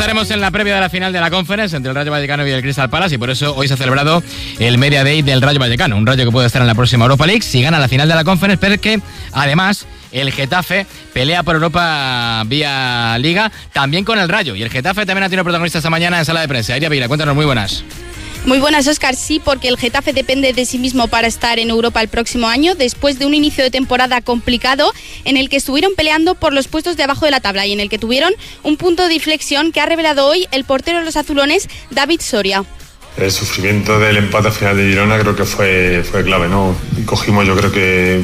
estaremos en la previa de la final de la Conference entre el Rayo Vallecano y el Crystal Palace, y por eso hoy se ha celebrado el Media Day del Rayo Vallecano, un Rayo que puede estar en la próxima Europa League si gana la final de la Conference, pero que además el Getafe pelea por Europa vía Liga, también con el Rayo, y el Getafe también ha tenido protagonista esta mañana en sala de prensa. Iria Vila, cuéntanos, muy buenas. Muy buenas, Óscar. Sí, porque el Getafe depende de sí mismo para estar en Europa el próximo año, después de un inicio de temporada complicado en el que estuvieron peleando por los puestos de abajo de la tabla y en el que tuvieron un punto de inflexión que ha revelado hoy el portero de los azulones, David Soria. El sufrimiento del empate final de Girona creo que fue clave, ¿no? Cogimos, yo creo que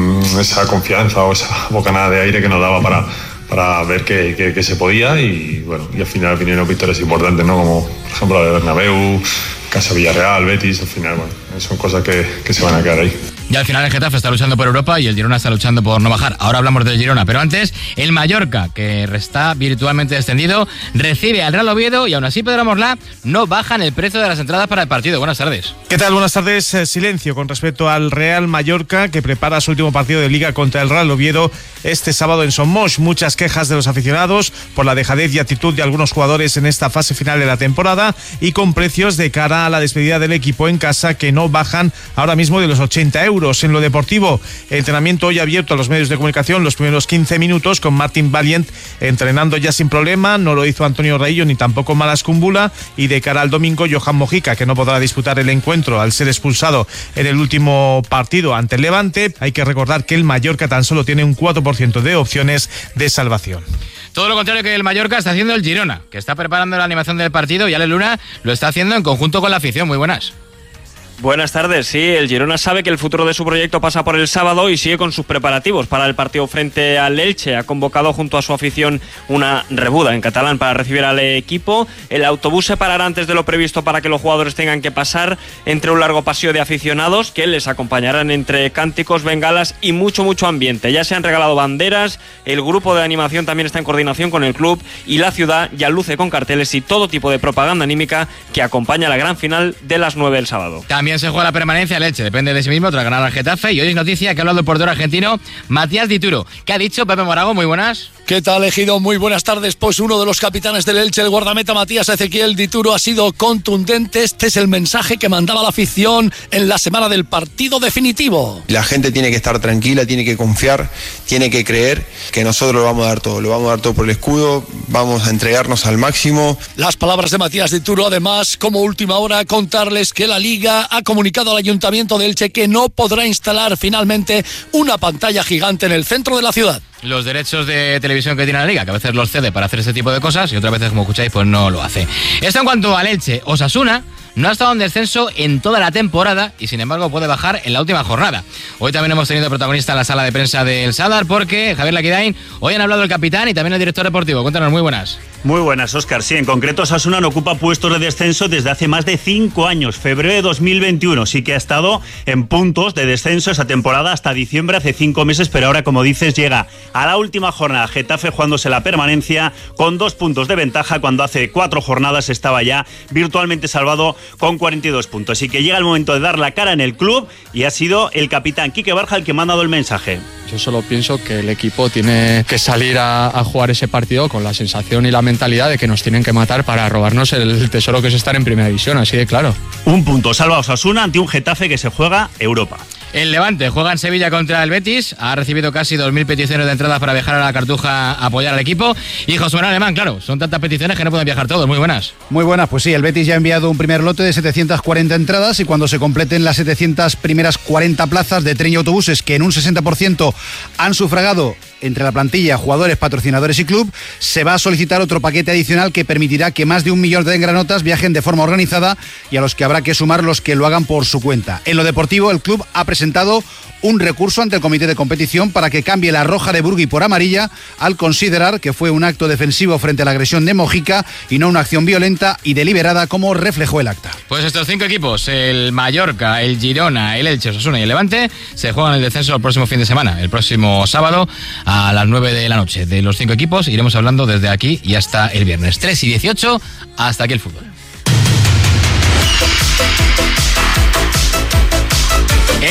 esa confianza o esa bocanada de aire que nos daba para ver que se podía, y bueno, y al final vinieron victorias importantes, ¿no? Como por ejemplo la de Bernabéu, Casa Villarreal, Betis. Al final, bueno, son cosas que se van a quedar ahí. Y al final el Getafe está luchando por Europa y el Girona está luchando por no bajar. Ahora hablamos del Girona, pero antes el Mallorca, que está virtualmente descendido, recibe al Real Oviedo y aún así Pedro Morlá no bajan el precio de las entradas para el partido. Buenas tardes. ¿Qué tal? Buenas tardes. Silencio con respecto al Real Mallorca, que prepara su último partido de Liga contra el Real Oviedo este sábado en Somos. Muchas quejas de los aficionados por la dejadez y actitud de algunos jugadores en esta fase final de la temporada, y con precios de cara a la despedida del equipo en casa que no bajan ahora mismo de los 80 euros. En lo deportivo, entrenamiento hoy abierto a los medios de comunicación los primeros 15 minutos con Martin Valiant entrenando ya sin problema. No lo hizo Antonio Raillo ni tampoco Malas Kumbula, y de cara al domingo Johan Mojica, que no podrá disputar el encuentro al ser expulsado en el último partido ante el Levante. Hay que recordar que el Mallorca tan solo tiene un 4% de opciones de salvación. Todo lo contrario que el Mallorca está haciendo el Girona, que está preparando la animación del partido, y Ale Luna lo está haciendo en conjunto con la afición. Muy buenas. Buenas tardes. Sí, el Girona sabe que el futuro de su proyecto pasa por el sábado y sigue con sus preparativos para el partido frente al Elche. Ha convocado junto a su afición una rebuda en catalán para recibir al equipo. El autobús se parará antes de lo previsto para que los jugadores tengan que pasar entre un largo pasillo de aficionados que les acompañarán entre cánticos, bengalas y mucho ambiente. Ya se han regalado banderas, el grupo de animación también está en coordinación con el club y la ciudad ya luce con carteles y todo tipo de propaganda anímica que acompaña la gran final de las 9 del sábado. También se juega la permanencia el Elche, depende de sí mismo tras ganar al Getafe, y hoy es noticia que ha hablado el portero argentino Matías Dituro. ¿Qué ha dicho Pepe Morago? Muy buenas. ¿Qué tal, Ejido? Muy buenas tardes. Pues uno de los capitanes del Elche, el guardameta Matías Ezequiel Dituro, ha sido contundente. Este es el mensaje que mandaba la afición en la semana del partido definitivo. La gente tiene que estar tranquila, tiene que confiar, tiene que creer que nosotros lo vamos a dar todo por el escudo, vamos a entregarnos al máximo. Las palabras de Matías Dituro, además, como última hora, contarles que la Liga ha comunicado al Ayuntamiento de Elche que no podrá instalar finalmente una pantalla gigante en el centro de la ciudad. Los derechos de televisión que tiene la Liga, que a veces los cede para hacer ese tipo de cosas y otras veces, como escucháis, pues no lo hace. Esto en cuanto al Elche. Osasuna no ha estado en descenso en toda la temporada y sin embargo puede bajar en la última jornada. Hoy también hemos tenido protagonista en la sala de prensa del Sadar, porque Javier Laquidain, hoy han hablado el capitán y también el director deportivo. Cuéntanos, muy buenas. Muy buenas, Óscar. Sí, en concreto Osasuna no ocupa puestos de descenso desde hace más de 5 años, febrero de 2021. Sí que ha estado en puntos de descenso esa temporada hasta diciembre, hace 5 meses, pero ahora, como dices, llega a la última jornada. Getafe jugándose la permanencia con 2 puntos de ventaja, cuando hace 4 jornadas estaba ya virtualmente salvado con 42 puntos. Así que llega el momento de dar la cara en el club y ha sido el capitán Quique Barja el que me ha dado el mensaje. Yo solo pienso que el equipo tiene que salir a jugar ese partido con la sensación y la mentalidad de que nos tienen que matar para robarnos el tesoro que es estar en primera división, así de claro. 1 punto salva a Osasuna ante un Getafe que se juega Europa. El Levante juega en Sevilla contra el Betis, ha recibido casi 2.000 peticiones de entradas para viajar a la Cartuja a apoyar al equipo, y José Manuel Alemán, claro, son tantas peticiones que no pueden viajar todos. Muy buenas. Muy buenas, pues sí, el Betis ya ha enviado un primer lote de 740 entradas, y cuando se completen las 700 primeras 40 plazas de tren y autobuses, que en un 60% han sufragado entre la plantilla, jugadores, patrocinadores y club, se va a solicitar otro paquete adicional que permitirá que más de 1 millón de engranotas viajen de forma organizada, y a los que habrá que sumar los que lo hagan por su cuenta. En lo deportivo, el club ha presentado un recurso ante el comité de competición para que cambie la roja de Burgui por amarilla, al considerar que fue un acto defensivo frente a la agresión de Mojica y no una acción violenta y deliberada, como reflejó el acta. Pues estos 5 equipos, el Mallorca, el Girona, el Elche, Osasuna y el Levante, se juegan el descenso el próximo fin de semana, el próximo sábado a las 9 de la noche. De los 5 equipos iremos hablando desde aquí y hasta el viernes. 3:18, hasta aquí el fútbol. En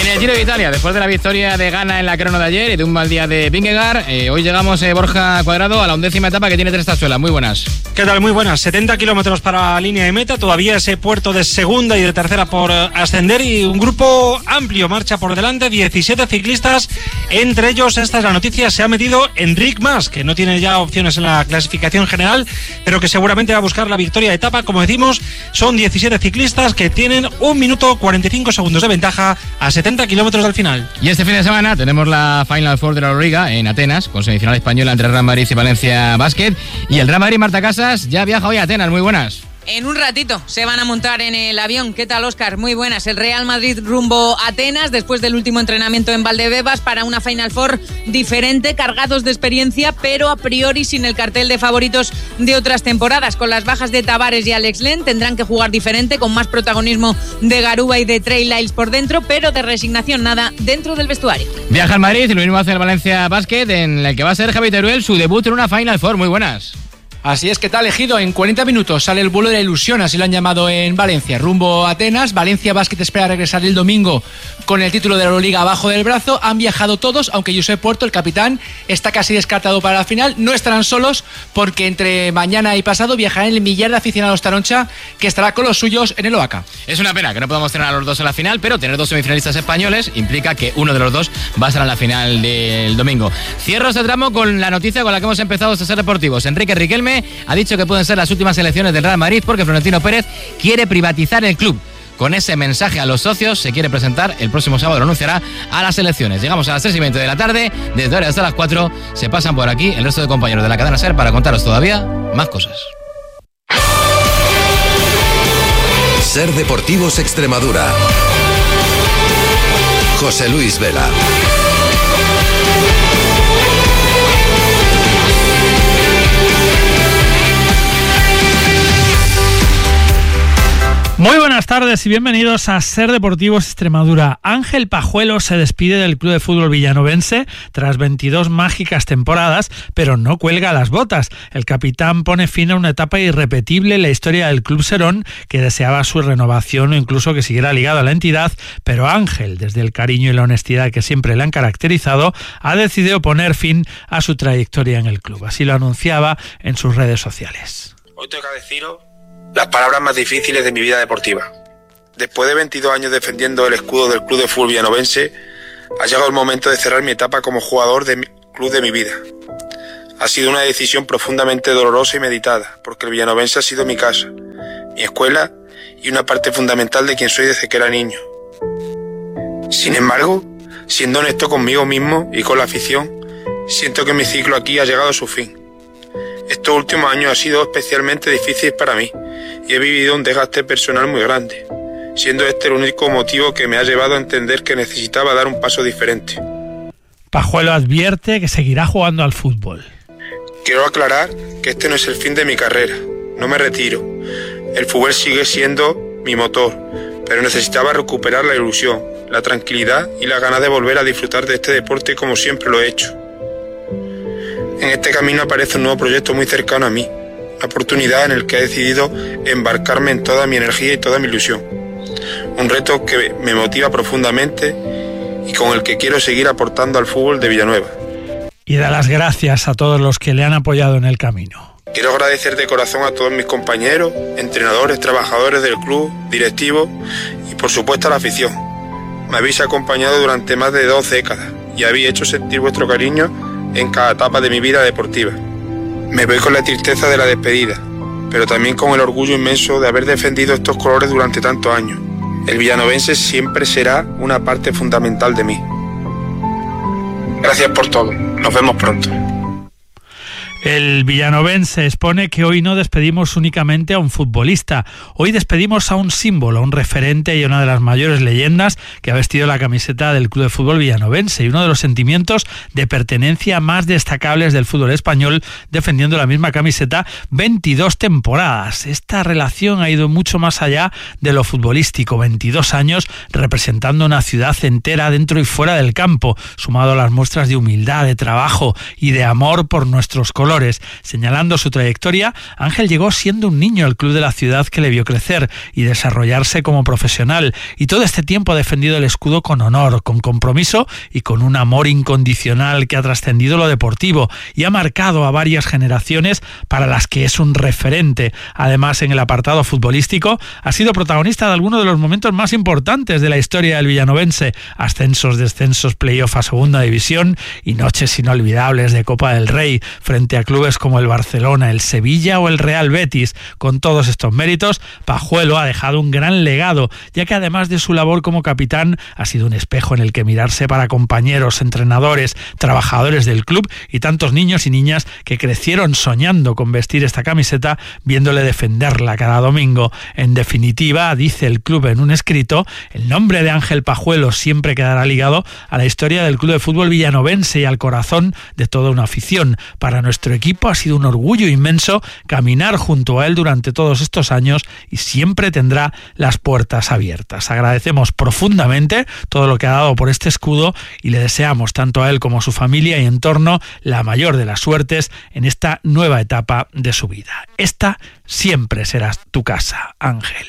el Giro de Italia, después de la victoria de Ghana en la crono de ayer y de un mal día de Vingegaard, hoy llegamos, Borja Cuadrado, a la 11ª etapa que tiene 3 tazuelas. Muy buenas. ¿Qué tal? Muy buenas. 70 kilómetros para la línea de meta, todavía ese puerto de segunda y de tercera por ascender y un grupo amplio marcha por delante, 17 ciclistas, entre ellos, esta es la noticia, se ha metido Enric Mas, que no tiene ya opciones en la clasificación general, pero que seguramente va a buscar la victoria de etapa. Como decimos, son 17 ciclistas que tienen 1 minuto 45 segundos de ventaja a 70 kilómetros del final. Y este fin de semana tenemos la Final Four de la Euroliga en Atenas, con semifinal española entre Real Madrid y Valencia Basket. Y el Real Madrid, Marta Casas, ya viaja hoy a Atenas. Muy buenas. En un ratito se van a montar en el avión. ¿Qué tal, Óscar? Muy buenas. El Real Madrid rumbo a Atenas después del último entrenamiento en Valdebebas para una Final Four diferente, cargados de experiencia, pero a priori sin el cartel de favoritos de otras temporadas. Con las bajas de Tavares y Alex Len tendrán que jugar diferente, con más protagonismo de Garuba y de Trey Lyles por dentro, pero de resignación nada dentro del vestuario. Viaja al Madrid y lo mismo hace el Valencia Basket, en el que va a ser Javi Teruel su debut en una Final Four. Muy buenas. Así es que tal elegido, en 40 minutos sale el vuelo de la ilusión, así lo han llamado en Valencia, rumbo a Atenas. Valencia Basket espera regresar el domingo con el título de la Euroliga abajo del brazo. Han viajado todos, aunque Josep Porto, el capitán, está casi descartado para la final. No estarán solos porque entre mañana y pasado viajarán el millar de aficionados Taroncha, que estará con los suyos en el OACA. Es una pena que no podamos tener a los dos en la final, pero tener 2 semifinalistas españoles implica que uno de los dos va a estar en la final del domingo. Cierro este tramo con la noticia con la que hemos empezado estos deportivos. Enrique Riquelme ha dicho que pueden ser las últimas elecciones del Real Madrid porque Florentino Pérez quiere privatizar el club. Con ese mensaje a los socios se quiere presentar el próximo sábado, lo anunciará a las elecciones. Llegamos a las 3:20 de la tarde, desde ahora hasta las 4 se pasan por aquí el resto de compañeros de la cadena SER para contaros todavía más cosas. SER Deportivos Extremadura. José Luis Vela. Muy buenas tardes y bienvenidos a SER Deportivos Extremadura. Ángel Pajuelo se despide del Club de Fútbol Villanovense tras 22 mágicas temporadas, pero no cuelga las botas. El capitán pone fin a una etapa irrepetible en la historia del Club Serón, que deseaba su renovación o incluso que siguiera ligado a la entidad, pero Ángel, desde el cariño y la honestidad que siempre le han caracterizado, ha decidido poner fin a su trayectoria en el club. Así lo anunciaba en sus redes sociales. Hoy tengo que deciros las palabras más difíciles de mi vida deportiva. Después de 22 años defendiendo el escudo del Club de Fútbol Villanovense, ha llegado el momento de cerrar mi etapa como jugador del club de mi vida. Ha sido una decisión profundamente dolorosa y meditada, porque el Villanovense ha sido mi casa, mi escuela y una parte fundamental de quien soy desde que era niño. Sin embargo, siendo honesto conmigo mismo y con la afición, siento que mi ciclo aquí ha llegado a su fin. Estos últimos años han sido especialmente difíciles para mí y he vivido un desgaste personal muy grande, siendo este el único motivo que me ha llevado a entender que necesitaba dar un paso diferente. Pajuelo advierte que seguirá jugando al fútbol. Quiero aclarar que este no es el fin de mi carrera, no me retiro. El fútbol sigue siendo mi motor, pero necesitaba recuperar la ilusión, la tranquilidad y la ganas de volver a disfrutar de este deporte como siempre lo he hecho. En este camino aparece un nuevo proyecto muy cercano a mí, una oportunidad en el que he decidido embarcarme en toda mi energía y toda mi ilusión. Un reto que me motiva profundamente y con el que quiero seguir aportando al fútbol de Villanueva. Y da las gracias a todos los que le han apoyado en el camino. Quiero agradecer de corazón a todos mis compañeros, entrenadores, trabajadores del club, directivos y por supuesto a la afición. Me habéis acompañado durante más de 2 décadas y habéis hecho sentir vuestro cariño en cada etapa de mi vida deportiva. Me voy con la tristeza de la despedida, pero también con el orgullo inmenso de haber defendido estos colores durante tantos años. El villanovense siempre será una parte fundamental de mí. Gracias por todo. Nos vemos pronto. El villanovense expone que hoy no despedimos únicamente a un futbolista, hoy despedimos a un símbolo, a un referente y a una de las mayores leyendas que ha vestido la camiseta del Club de Fútbol Villanovense y uno de los sentimientos de pertenencia más destacables del fútbol español, defendiendo la misma camiseta 22 temporadas. Esta relación ha ido mucho más allá de lo futbolístico, 22 años representando una ciudad entera dentro y fuera del campo, sumado a las muestras de humildad, de trabajo y de amor por nuestros colores. colores. Señalando su trayectoria, Ángel llegó siendo un niño al club de la ciudad que le vio crecer y desarrollarse como profesional, y todo este tiempo ha defendido el escudo con honor, con compromiso y con un amor incondicional que ha trascendido lo deportivo y ha marcado a varias generaciones para las que es un referente. Además, en el apartado futbolístico, ha sido protagonista de algunos de los momentos más importantes de la historia del villanovense: ascensos, descensos, playoff a segunda división y noches inolvidables de Copa del Rey frente a clubes como el Barcelona, el Sevilla o el Real Betis. Con todos estos méritos, Pajuelo ha dejado un gran legado, ya que además de su labor como capitán, ha sido un espejo en el que mirarse para compañeros, entrenadores, trabajadores del club y tantos niños y niñas que crecieron soñando con vestir esta camiseta, viéndole defenderla cada domingo. En definitiva, dice el club en un escrito, el nombre de Ángel Pajuelo siempre quedará ligado a la historia del club de fútbol villanovense y al corazón de toda una afición. Para nuestro equipo ha sido un orgullo inmenso caminar junto a él durante todos estos años y siempre tendrá las puertas abiertas. Agradecemos profundamente todo lo que ha dado por este escudo y le deseamos tanto a él como a su familia y entorno la mayor de las suertes en esta nueva etapa de su vida. Esta siempre será tu casa, Ángel.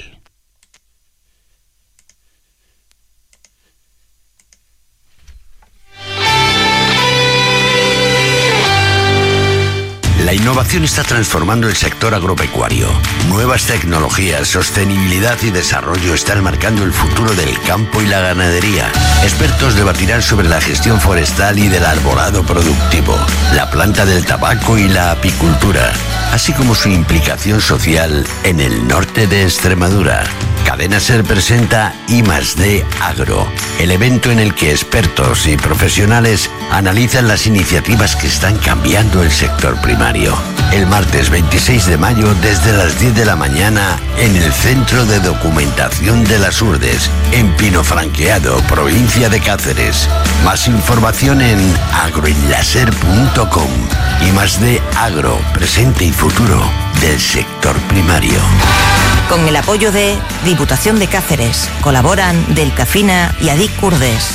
La innovación está transformando el sector agropecuario. Nuevas tecnologías, sostenibilidad y desarrollo están marcando el futuro del campo y la ganadería. Expertos debatirán sobre la gestión forestal y del arbolado productivo, la planta del tabaco y la apicultura, así como su implicación social en el norte de Extremadura. Cadena Ser presenta I+D Agro, el evento en el que expertos y profesionales analizan las iniciativas que están cambiando el sector primario. El martes 26 de mayo desde las 10 de la mañana en el Centro de Documentación de las Urdes, en Pinofranqueado, provincia de Cáceres. Más información en agroenlaser.com. I+D Agro, presente y futuro del sector primario. Con el apoyo de Diputación de Cáceres, colaboran Delcafina y Adic Urdes.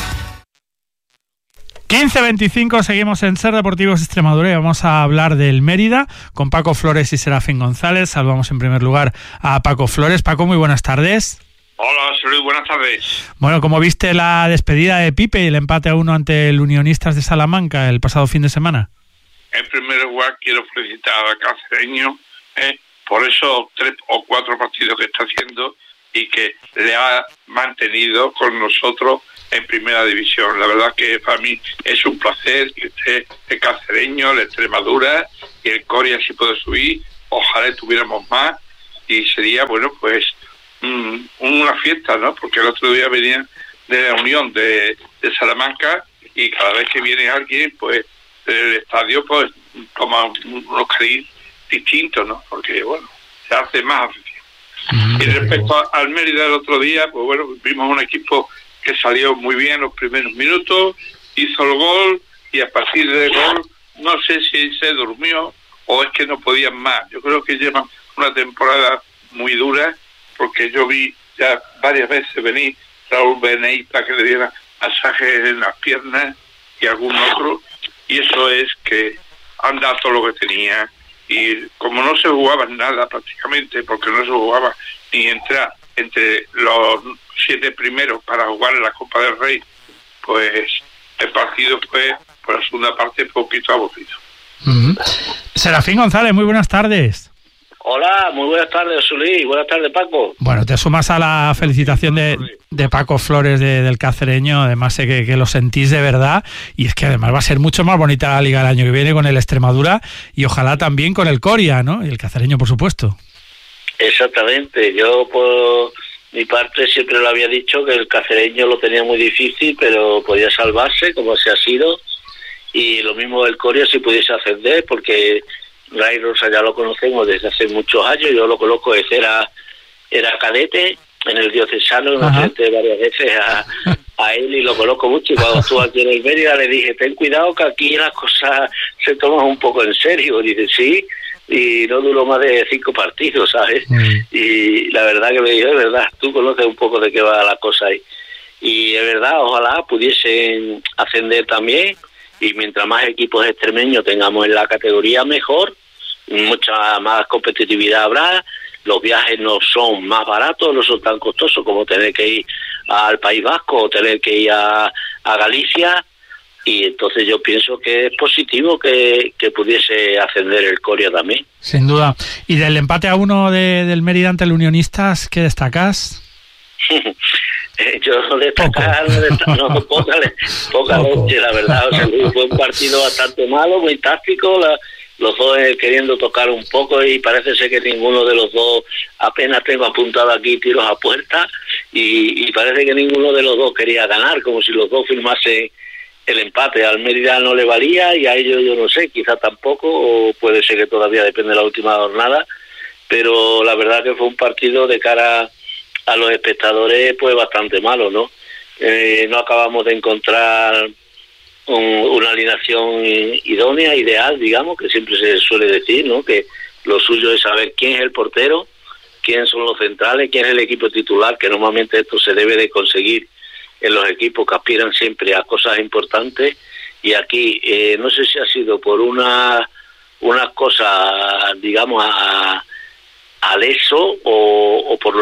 15:25, seguimos en Ser Deportivos Extremadura y vamos a hablar del Mérida con Paco Flores y Serafín González. Saludamos en primer lugar a Paco Flores. Paco, muy buenas tardes. Hola, Luis, buenas tardes. Bueno, ¿cómo viste la despedida de Pipe y el empate a 1 ante el Unionistas de Salamanca el pasado fin de semana? En primer lugar, quiero felicitar a Cacereño por esos 3 o 4 partidos que está haciendo y que le ha mantenido con nosotros en primera división. La verdad que para mí es un placer que esté el Cacereño, la Extremadura y el Coria si puede subir. Ojalá tuviéramos más y sería, bueno, pues una fiesta, ¿no? Porque el otro día venía de la Unión de Salamanca y cada vez que viene alguien, pues el estadio pues toma unos cariz distintos, ¿no? Porque, bueno, se hace más afición. Y respecto al Mérida el otro día, pues bueno, vimos un equipo que salió muy bien los primeros minutos, hizo el gol y a partir del gol no sé si se durmió o es que no podían más. Yo creo que llevan una temporada muy dura porque yo vi ya varias veces venir Raúl Beneita que le diera masajes en las piernas y algún otro, y eso es que han dado todo lo que tenía y como no se jugaba nada prácticamente, porque no se jugaba ni entrar entre los 7 primeros para jugar en la Copa del Rey, pues el partido fue, por la segunda parte, poquito aburrido. Serafín González, muy buenas tardes. Hola, muy buenas tardes, Zulí. Buenas tardes, Paco. Bueno, te sumas a la felicitación de Paco Flores del Cacereño. Además sé que lo sentís de verdad y es que además va a ser mucho más bonita la Liga el año que viene con el Extremadura y ojalá también con el Coria, ¿no? Y el Cacereño, por supuesto. Exactamente. Yo, por mi parte, siempre lo había dicho que el Cacereño lo tenía muy difícil, pero podía salvarse, como se ha sido. Y lo mismo el Coria si pudiese ascender, porque Ray Rosa ya lo conocemos desde hace muchos años. Yo lo conozco desde era cadete en el Diocesano, me enfrenté varias veces a él y lo conozco mucho. Y cuando estuvo aquí en el Mérida le dije, ten cuidado que aquí las cosas se toman un poco en serio. Dice, sí, y no duró más de 5 partidos, ¿sabes? Y la verdad que me dijo, es verdad, tú conoces un poco de qué va la cosa ahí. Y es verdad, ojalá pudiesen ascender también y mientras más equipos extremeños tengamos en la categoría, mejor, mucha más competitividad habrá, los viajes no son más baratos, no son tan costosos como tener que ir al País Vasco o tener que ir a Galicia, y entonces yo pienso que es positivo que pudiese ascender el Coria también. Sin duda. ¿Y del empate a 1 del Mérida ante el Unionistas, qué destacas? Yo destacar, poca leche, la verdad. O sea, fue un partido bastante malo, muy táctico, los dos queriendo tocar un poco, y parece ser que ninguno de los dos, apenas tengo apuntado aquí tiros a puerta, y parece que ninguno de los dos quería ganar, como si los dos firmasen el empate. Al Mérida no le valía y a ellos yo no sé, quizá tampoco, o puede ser que todavía depende de la última jornada, pero la verdad que fue un partido de cara a los espectadores pues bastante malo, ¿no? No acabamos de encontrar una alineación idónea, ideal, digamos, que siempre se suele decir, ¿no? Que lo suyo es saber quién es el portero, quién son los centrales, quién es el equipo titular, que normalmente esto se debe de conseguir en los equipos que aspiran siempre a cosas importantes, y aquí no sé si ha sido por una cosa, digamos, al eso, o por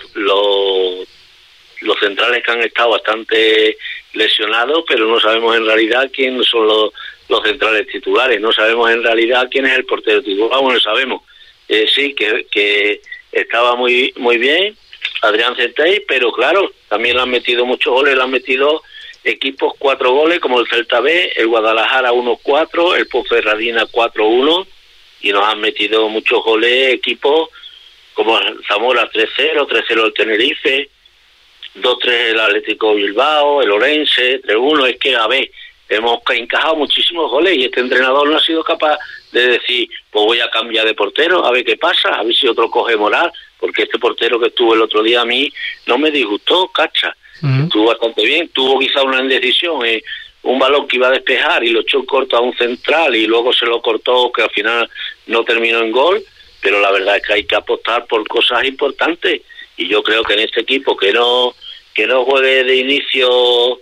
los centrales que han estado bastante lesionados, pero no sabemos en realidad quiénes son los centrales titulares, no sabemos en realidad quién es el portero titular. Bueno, sabemos, sí, que estaba muy bien Adrián Centey, pero claro, también le han metido muchos goles, le han metido equipos 4 goles, como el Celta B, el Guadalajara 1-4, el Ponferradina 4-1, y nos han metido muchos goles equipos como Zamora 3-0, 3-0 el Tenerife, 2-3 el Atlético Bilbao, el Orense 3-1, es que, a ver, hemos encajado muchísimos goles y este entrenador no ha sido capaz de decir, pues voy a cambiar de portero, a ver qué pasa, a ver si otro coge moral, porque este portero que estuvo el otro día a mí no me disgustó, cacha. Estuvo bastante bien, tuvo quizá una indecisión, un balón que iba a despejar y lo echó corto a un central y luego se lo cortó, que al final no terminó en gol, pero la verdad es que hay que apostar por cosas importantes, y yo creo que en este equipo que no juegue de inicio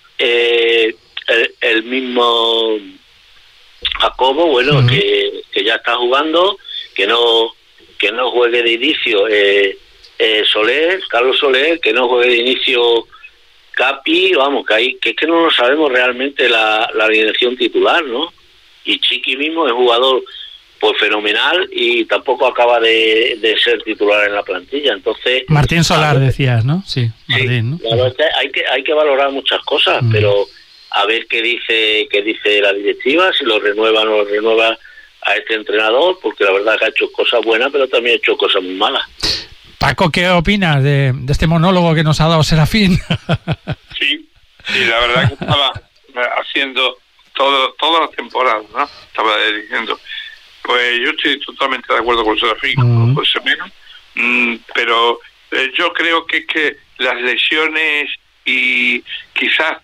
el mismo Jacobo, bueno, que ya está jugando, que no juegue de inicio Carlos Soler, que no juegue de inicio Capi, vamos, que es que no lo sabemos realmente la alineación titular, ¿no? Y Chiqui mismo es jugador pues fenomenal y tampoco acaba de ser titular en la plantilla, entonces... Martín Solar decías, ¿no? Sí, Martín, ¿no? Claro, hay que valorar muchas cosas, pero a ver qué dice la directiva, si lo renueva o no lo renueva a este entrenador, porque la verdad que ha hecho cosas buenas, pero también ha hecho cosas muy malas. Paco, ¿qué opinas de este monólogo que nos ha dado Serafín? Sí, la verdad que estaba haciendo toda la temporada, ¿no? Estaba diciendo, pues yo estoy totalmente de acuerdo con Serafín, por ser menos, pero yo creo que es que las lesiones y quizás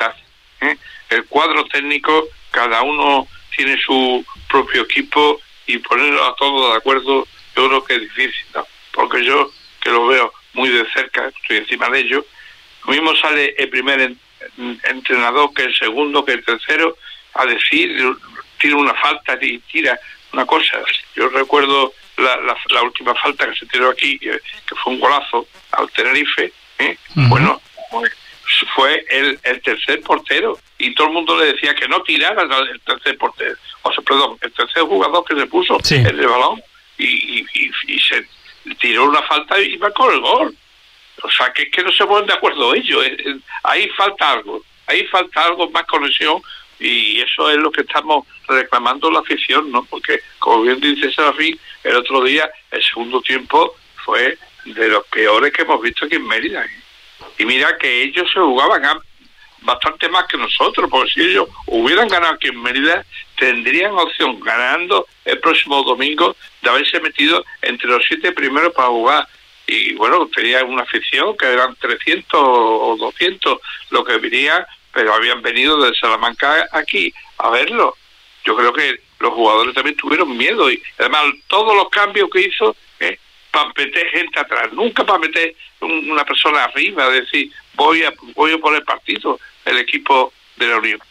el cuadro técnico, cada uno tiene su propio equipo y ponerlo a todos de acuerdo, yo creo que es difícil, ¿no? Porque yo, que lo veo muy de cerca, estoy encima de ello, lo mismo sale el primer entrenador que el segundo, que el tercero, a decir, tira una falta y tira una cosa. Yo recuerdo la última falta que se tiró aquí, que fue un golazo al Tenerife, bueno, fue el tercer portero, y todo el mundo le decía que no tirara el tercer portero, el tercer jugador que se puso el balón, y se tiró una falta y marcó el gol. O sea, que no se ponen de acuerdo ellos. Ahí falta algo, más conexión, y eso es lo que estamos reclamando la afición, ¿no? Porque, como bien dice Serafín, el otro día, el segundo tiempo fue de los peores que hemos visto aquí en Mérida. Y mira que ellos se jugaban bastante más que nosotros, porque si ellos hubieran ganado aquí en Mérida, tendrían opción, ganando el próximo domingo, de haberse metido entre los 7 primeros para jugar. Y bueno, tenía una afición que eran 300 o 200 lo que venían, pero habían venido de Salamanca aquí a verlo. Yo creo que los jugadores también tuvieron miedo, y además todos los cambios que hizo para meter gente atrás, nunca para meter una persona arriba, decir voy a poner partido el equipo de la Unión.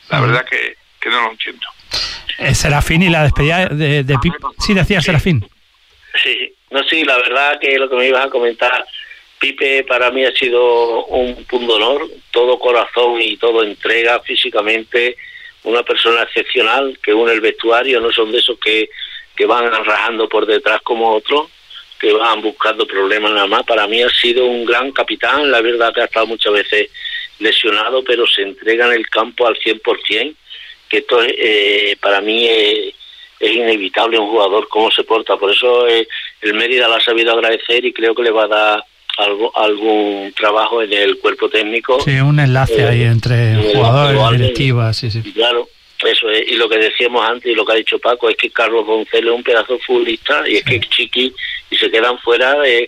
La verdad que no lo entiendo. Serafín y la despedida de Pipe. Sí, decía Serafín. Sí, no, sí, la verdad que lo que me ibas a comentar, Pipe para mí ha sido un punto de honor, todo corazón y todo entrega físicamente, una persona excepcional que une el vestuario, no son de esos que van rajando por detrás como otros, que van buscando problemas nada más. Para mí ha sido un gran capitán, la verdad que ha estado muchas veces lesionado, pero se entrega en el campo al 100%, que esto para mí es inevitable un jugador cómo se porta. Por eso el Mérida lo ha sabido agradecer y creo que le va a dar algún trabajo en el cuerpo técnico. Sí, un enlace ahí entre jugadores, directivas, sí. Claro, eso es. Y lo que decíamos antes y lo que ha dicho Paco es que Carlos González es un pedazo de futbolista y es que es chiqui y se quedan fuera de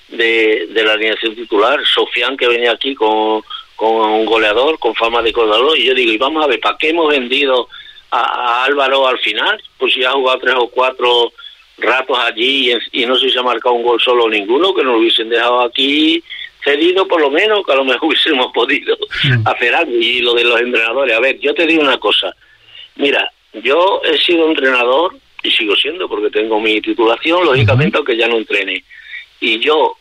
la alineación titular. Sofián, que venía aquí con un goleador, con fama de goleador, y yo digo, y vamos a ver, ¿para qué hemos vendido a Álvaro al final? Pues si ha jugado 3 o 4 ratos allí y no sé si se ha marcado un gol solo o ninguno, que nos lo hubiesen dejado aquí cedido por lo menos, que a lo mejor hubiésemos podido hacer algo. Y lo de los entrenadores, a ver, yo te digo una cosa, mira, yo he sido entrenador y sigo siendo porque tengo mi titulación, lógicamente, aunque ya no entrene, y yo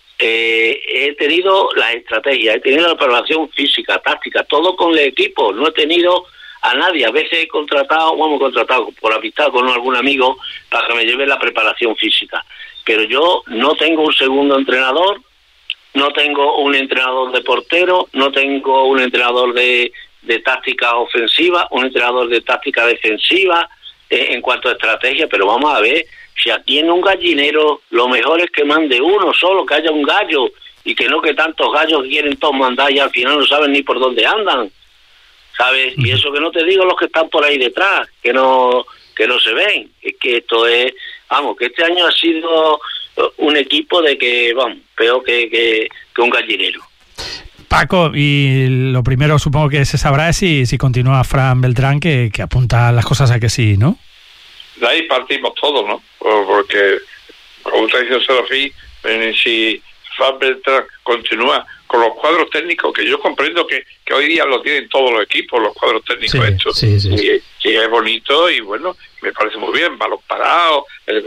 he tenido las estrategias, he tenido la preparación física, táctica, todo con el equipo, no he tenido a nadie. A veces he contratado por amistad con algún amigo para que me lleve la preparación física, pero yo no tengo un segundo entrenador, no tengo un entrenador de portero, no tengo un entrenador de táctica ofensiva, un entrenador de táctica defensiva en cuanto a estrategia. Pero vamos a ver, si aquí en un gallinero lo mejor es que mande uno solo, que haya un gallo, y que no que tantos gallos quieren todos mandar y al final no saben ni por dónde andan, ¿sabes? Y eso que no te digo los que están por ahí detrás, que no se ven. Es que esto es, vamos, que este año ha sido un equipo de que, vamos, peor que un gallinero. Paco, y lo primero supongo que se sabrá es si continúa Fran Beltrán, que apunta las cosas a que sí, ¿no? De ahí partimos todos, ¿no? Porque, como te dice Serafín, si Fran Beltrán continúa con los cuadros técnicos, que yo comprendo que hoy día lo tienen todos los equipos, los cuadros técnicos hechos, sí. Y es bonito y bueno, me parece muy bien, balón parado,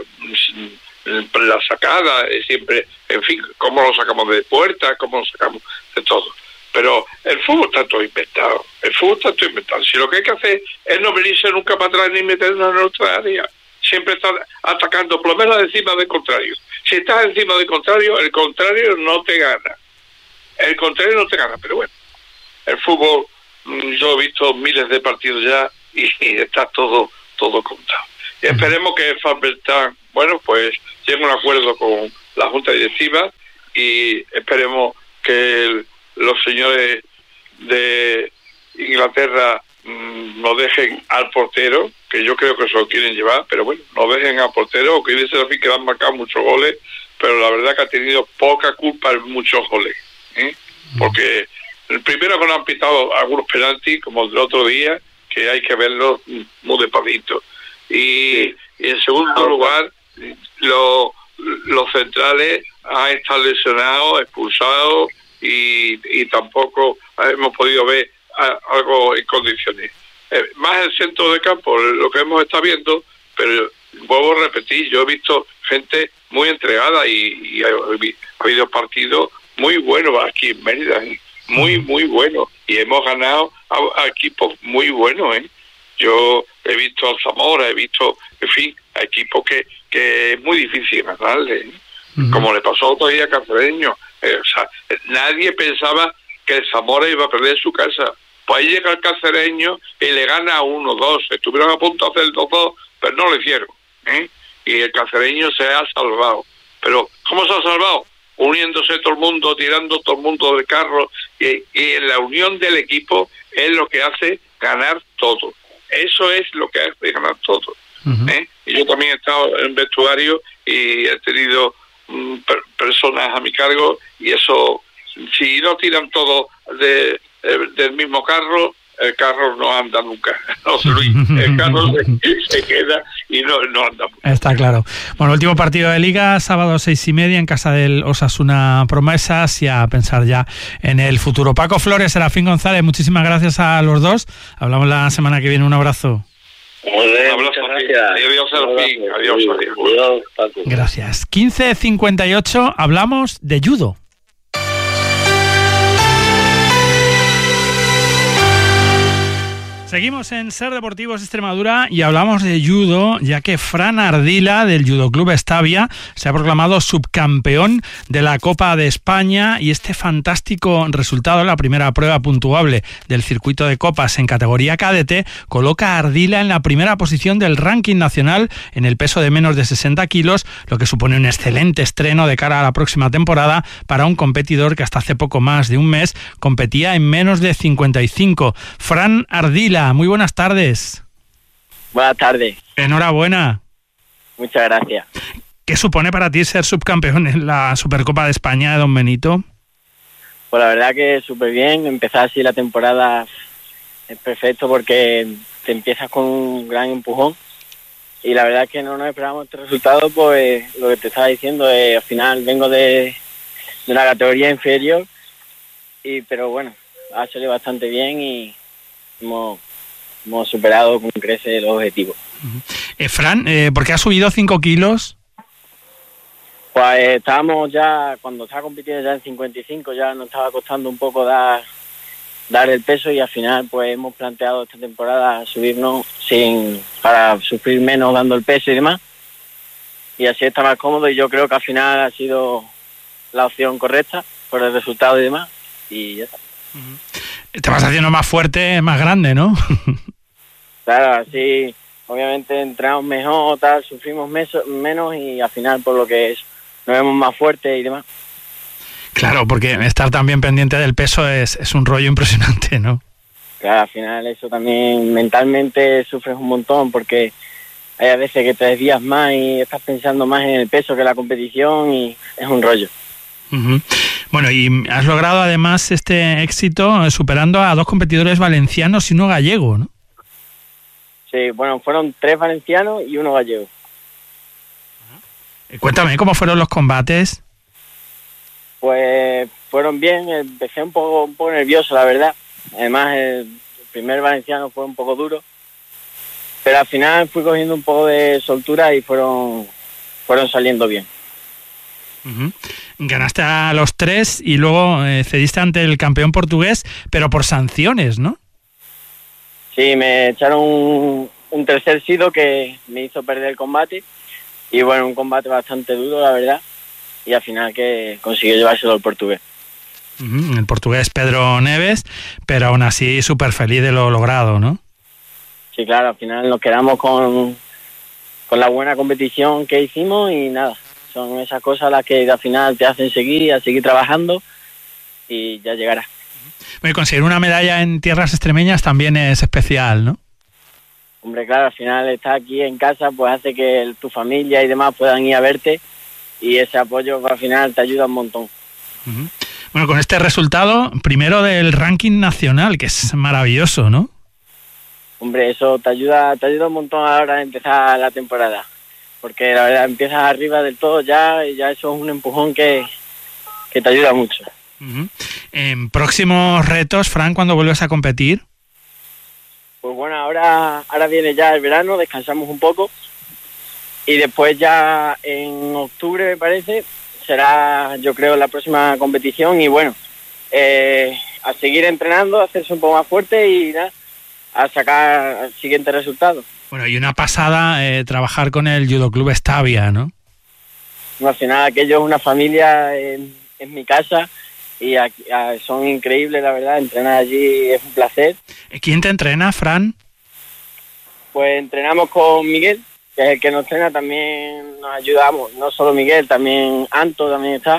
la sacada, siempre, en fin, cómo lo sacamos de puerta, cómo lo sacamos de todo. Pero el fútbol está todo inventado, Si lo que hay que hacer es no venirse nunca para atrás ni meternos en nuestra área, siempre estar atacando, por lo menos encima del contrario. Si estás encima del contrario, el contrario no te gana. Pero bueno, el fútbol, yo he visto miles de partidos ya y está todo contado. Y esperemos que Fran Beltrán, bueno, pues llegue a un acuerdo con la Junta Directiva y esperemos que los señores de Inglaterra no dejen al portero, que yo creo que se lo quieren llevar, pero bueno, no dejen al portero, que dice Serafín que han marcado muchos goles, pero la verdad que ha tenido poca culpa en muchos goles, porque el primero que no han pitado algunos penaltis, como el del otro día, que hay que verlos muy despacito, y en segundo lugar los centrales han estado lesionados, expulsados, y tampoco hemos podido ver algo en condiciones. Más el centro de campo, lo que hemos estado viendo, pero vuelvo a repetir, yo he visto gente muy entregada y ha habido partidos muy buenos aquí en Mérida, muy buenos, y hemos ganado a equipos muy buenos. Yo he visto al Zamora, he visto, en fin, a equipos que es muy difícil ganarle, como le pasó otro día a Cacereño. O sea, nadie pensaba que el Zamora iba a perder su casa. Pues ahí llega el Cacereño y le gana 1-2. Estuvieron a punto de hacer el 2-2, pero no lo hicieron. Y el Cacereño se ha salvado. Pero, ¿cómo se ha salvado? Uniéndose todo el mundo, tirando todo el mundo del carro. Y en la unión del equipo es lo que hace ganar todo. Eso es lo que hace ganar todo. Y yo también he estado en vestuario y he tenido personas a mi cargo, y eso, si no tiran todo del mismo carro, el carro no anda nunca. No, Luis, el carro se queda y no anda. Está claro. Bueno, último partido de Liga, sábado 6:30 en casa del Osasuna Promesas, y a pensar ya en el futuro. Paco Flores, Serafín González, muchísimas gracias a los dos. Hablamos la semana que viene. Un abrazo. Muy bien, muchas gracias. Adiós, Serafín. Adiós, Paco. Gracias. 15:58, hablamos de judo. Seguimos en Ser Deportivos Extremadura y hablamos de judo, ya que Fran Ardila del Judo Club Estavia se ha proclamado subcampeón de la Copa de España, y este fantástico resultado, la primera prueba puntuable del circuito de copas en categoría cadete, coloca a Ardila en la primera posición del ranking nacional en el peso de menos de 60 kilos, lo que supone un excelente estreno de cara a la próxima temporada para un competidor que hasta hace poco más de un mes competía en menos de 55. Fran Ardila, muy buenas tardes. Buenas tardes. Enhorabuena. Muchas gracias. ¿Qué supone para ti ser subcampeón en la Supercopa de España de Don Benito? Pues la verdad que súper bien. Empezar así la temporada es perfecto porque te empiezas con un gran empujón. Y la verdad es que no nos esperábamos este resultado, pues lo que te estaba diciendo, al final vengo de una categoría inferior, pero bueno, ha salido bastante bien y hemos superado con creces los objetivos. Fran, ¿por qué has subido 5 kilos? Pues estábamos ya, cuando estaba compitiendo ya en 55, ya nos estaba costando un poco dar el peso, y al final pues hemos planteado esta temporada subirnos para sufrir menos dando el peso y demás, y así está más cómodo, y yo creo que al final ha sido la opción correcta por el resultado y demás, y ya está. Te vas haciendo más fuerte, más grande, ¿no? Claro, así obviamente entramos mejor, sufrimos menos, y al final por lo que nos vemos más fuertes y demás. Claro, porque estar también pendiente del peso es un rollo impresionante, ¿no? Claro, al final eso también mentalmente sufres un montón, porque hay a veces que te desvías más y estás pensando más en el peso que en la competición, y es un rollo. Uh-huh. Bueno, y has logrado además este éxito superando a 2 competidores valencianos y uno gallego, ¿no? Sí, bueno, fueron 3 valencianos y 1 gallego. Cuéntame, ¿cómo fueron los combates? Pues fueron bien, empecé un poco nervioso, la verdad. Además, el primer valenciano fue un poco duro, pero al final fui cogiendo un poco de soltura y fueron saliendo bien. Uh-huh. Ganaste a los 3 y luego cediste ante el campeón portugués, pero por sanciones, ¿no? Sí, me echaron un tercer sido que me hizo perder el combate, y bueno, un combate bastante duro, la verdad, y al final que consiguió llevárselo el portugués. Uh-huh. El portugués Pedro Neves, pero aún así súper feliz de lo logrado, ¿no? Sí, claro, al final nos quedamos con la buena competición que hicimos, y nada, son esas cosas las que al final te hacen seguir trabajando, y ya llegará. Bueno, conseguir una medalla en tierras extremeñas también es especial, ¿no? Hombre, claro, al final estar aquí en casa pues hace que tu familia y demás puedan ir a verte, y ese apoyo al final te ayuda un montón. Uh-huh. Bueno, con este resultado, primero del ranking nacional, que es maravilloso, ¿no? Hombre, eso te ayuda un montón a la hora de empezar la temporada, porque la verdad empiezas arriba del todo ya, y ya eso es un empujón que te ayuda mucho. Uh-huh. En próximos retos, Fran, ¿cuándo vuelves a competir? Pues bueno, ahora viene ya el verano, descansamos un poco, y después ya en octubre, me parece, será, yo creo, la próxima competición, y bueno, a seguir entrenando, a hacerse un poco más fuerte y nada, a sacar el siguiente resultado. Bueno, y una pasada trabajar con el Judo Club Estavia, ¿no? No, al final aquello es una familia en mi casa, y son increíbles, la verdad. Entrenar allí es un placer. ¿Quién te entrena, Fran? Pues entrenamos con Miguel, que es el que nos entrena, también nos ayudamos, no solo Miguel, también Anto también está,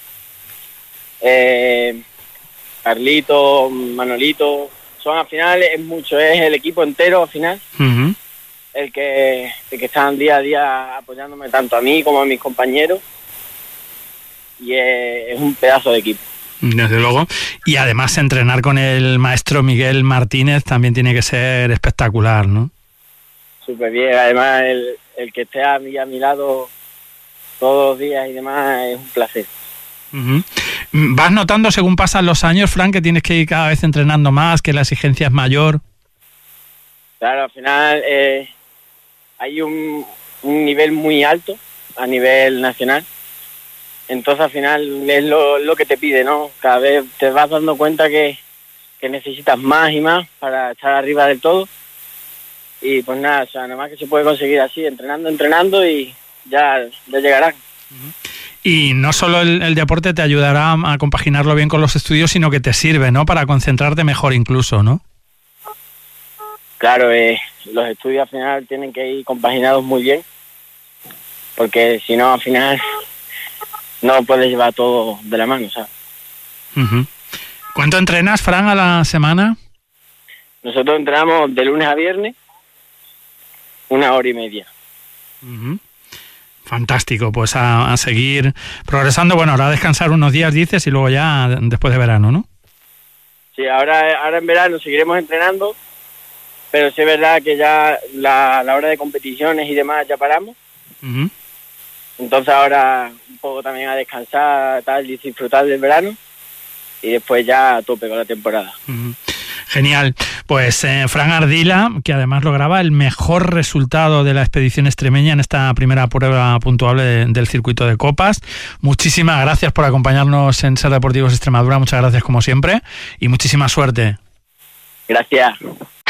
Carlito, Manolito, son al final, es mucho, es el equipo entero al final. Uh-huh. el que están día a día apoyándome tanto a mí como a mis compañeros, y es un pedazo de equipo. Desde luego. Y además entrenar con el maestro Miguel Martínez también tiene que ser espectacular, ¿no? Súper bien. Además, el que esté a mi lado todos los días y demás es un placer. Uh-huh. ¿Vas notando según pasan los años, Fran, que tienes que ir cada vez entrenando más, que la exigencia es mayor? Claro, al final hay un nivel muy alto a nivel nacional. Entonces al final es lo que te pide, ¿no? Cada vez te vas dando cuenta que necesitas más y más para estar arriba del todo. Y pues nada, o sea, nada más que se puede conseguir así, entrenando y ya llegarán. Y no solo el deporte te ayudará a compaginarlo bien con los estudios, sino que te sirve, ¿no? Para concentrarte mejor incluso, ¿no? Claro, los estudios al final tienen que ir compaginados muy bien, porque si no al final no puedes llevar todo de la mano, ¿sabes? Uh-huh. ¿Cuánto entrenas, Fran, a la semana? Nosotros entrenamos de lunes a viernes 1 hora y media. Uh-huh. Fantástico, pues a seguir progresando. Bueno, ahora a descansar unos días, dices, y luego ya después de verano, ¿no? Sí, ahora en verano seguiremos entrenando, pero sí es verdad que ya la hora de competiciones y demás ya paramos. Uh-huh. Entonces ahora un poco también a descansar tal y disfrutar del verano y después ya a tope con la temporada. Uh-huh. Genial. Pues Fran Ardila, que además lograba el mejor resultado de la expedición extremeña en esta primera prueba puntuable del circuito de copas. Muchísimas gracias por acompañarnos en Ser Deportivos Extremadura. Muchas gracias como siempre y muchísima suerte. Gracias.